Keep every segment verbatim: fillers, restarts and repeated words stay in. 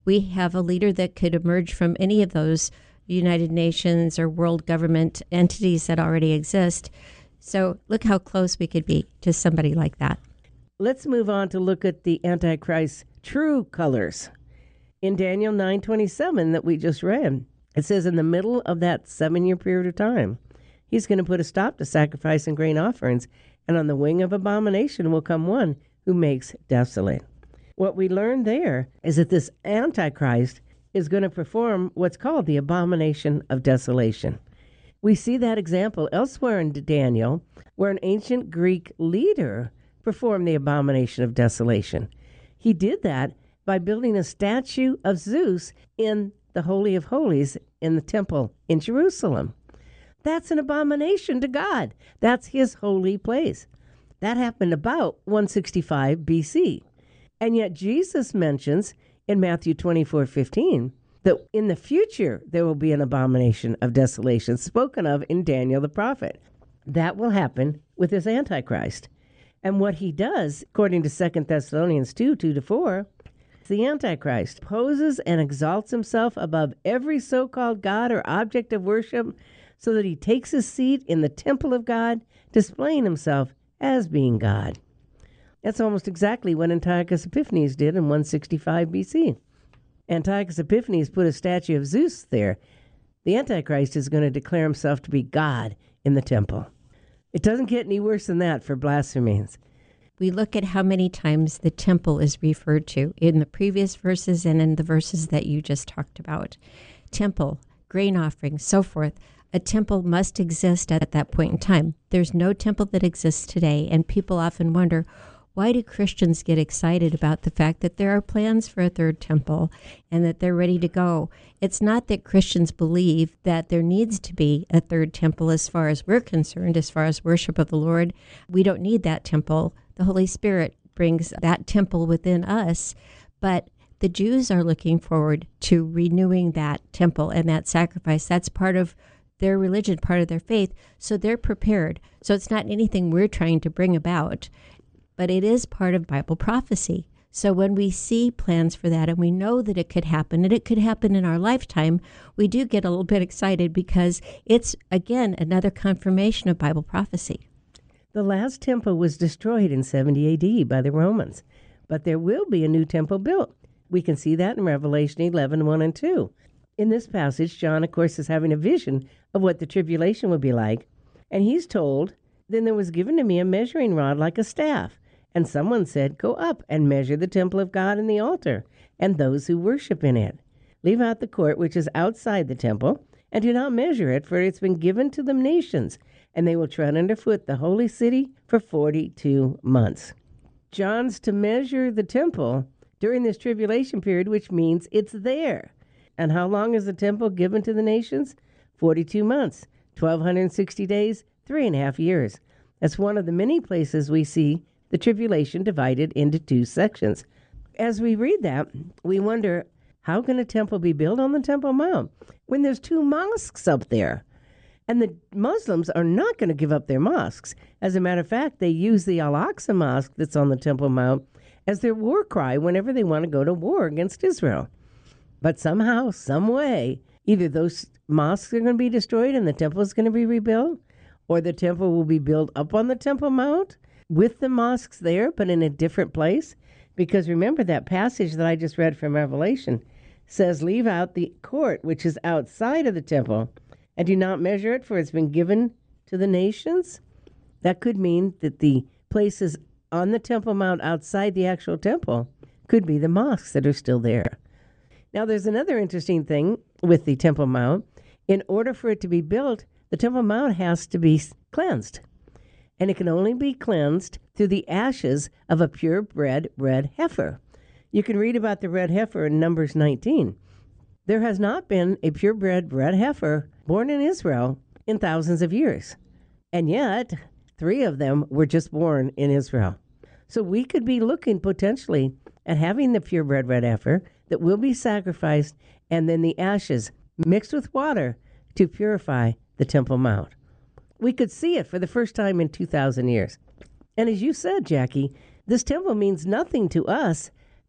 We have a leader that could emerge from any of those United Nations or world government entities that already exist. So look how close we could be to somebody like that. Let's move on to look at the Antichrist's true colors. In Daniel nine twenty-seven that we just read, it says in the middle of that seven-year period of time, he's going to put a stop to sacrifice and grain offerings, and on the wing of abomination will come one who makes desolate. What we learned there is that this Antichrist is going to perform what's called the abomination of desolation. We see that example elsewhere in Daniel, where an ancient Greek leader performed the abomination of desolation. He did that by building a statue of Zeus in the Holy of Holies in the temple in Jerusalem. That's an abomination to God. That's his holy place. That happened about one sixty-five B C. And yet Jesus mentions in Matthew twenty-four fifteen that in the future there will be an abomination of desolation spoken of in Daniel the prophet. That will happen with this Antichrist. And what he does, according to Second Thessalonians two, two to four, the Antichrist poses and exalts himself above every so-called God or object of worship so that he takes his seat in the temple of God, displaying himself as being God. That's almost exactly what Antiochus Epiphanes did in one sixty-five B C. Antiochus Epiphanes put a statue of Zeus there. The Antichrist is going to declare himself to be God in the temple. It doesn't get any worse than that for blasphemies. We look at how many times the temple is referred to in the previous verses and in the verses that you just talked about. Temple, grain offering, so forth. A temple must exist at that point in time. There's no temple that exists today, and people often wonder, why do Christians get excited about the fact that there are plans for a third temple and that they're ready to go? It's not that Christians believe that there needs to be a third temple as far as we're concerned, as far as worship of the Lord. We don't need that temple. The Holy Spirit brings that temple within us, but the Jews are looking forward to renewing that temple and that sacrifice. That's part of their religion, part of their faith, so they're prepared. So it's not anything we're trying to bring about, but it is part of Bible prophecy. So when we see plans for that and we know that it could happen, and it could happen in our lifetime, we do get a little bit excited because it's, again, another confirmation of Bible prophecy. The last temple was destroyed in seventy A D by the Romans, but there will be a new temple built. We can see that in Revelation eleven, one and two. In this passage, John, of course, is having a vision of what the tribulation will be like, and he's told, "Then there was given to me a measuring rod like a staff, and someone said, 'Go up and measure the temple of God and the altar, and those who worship in it. Leave out the court which is outside the temple, and do not measure it, for it's been given to the nations, and they will tread underfoot the holy city for forty-two months. John's to measure the temple during this tribulation period, which means it's there. And how long is the temple given to the nations? forty-two months, twelve sixty days, three and a half years. That's one of the many places we see the tribulation divided into two sections. As we read that, we wonder, how can a temple be built on the Temple Mount when there's two mosques up there? And the Muslims are not going to give up their mosques. As a matter of fact, they use the Al-Aqsa Mosque that's on the Temple Mount as their war cry whenever they want to go to war against Israel. But somehow, some way, either those mosques are going to be destroyed and the temple is going to be rebuilt, or the temple will be built up on the Temple Mount with the mosques there, but in a different place. Because remember that passage that I just read from Revelation says, leave out the court which is outside of the temple, and do not measure it, for it's been given to the nations. That could mean that the places on the Temple Mount outside the actual temple could be the mosques that are still there. Now, there's another interesting thing with the Temple Mount. In order for it to be built, the Temple Mount has to be cleansed. And it can only be cleansed through the ashes of a purebred red heifer. You can read about the red heifer in Numbers nineteen. There has not been a purebred red heifer born in Israel in thousands of years. And yet, three of them were just born in Israel. So we could be looking potentially at having the purebred red heifer that will be sacrificed, and then the ashes mixed with water to purify the Temple Mount. We could see it for the first time in two thousand years. And as you said, Jackie, this temple means nothing to us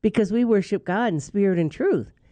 because we worship God in spirit and truth.